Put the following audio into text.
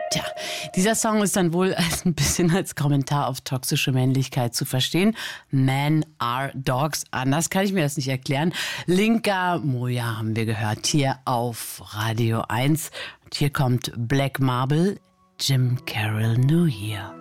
Tja, dieser Song ist dann wohl ein bisschen als Kommentar auf toxische Männlichkeit zu verstehen. Men are dogs. Anders kann ich mir das nicht erklären. Linka Moja haben wir gehört hier auf Radio 1. Und hier kommt Black Marble, Jim Carroll New Year.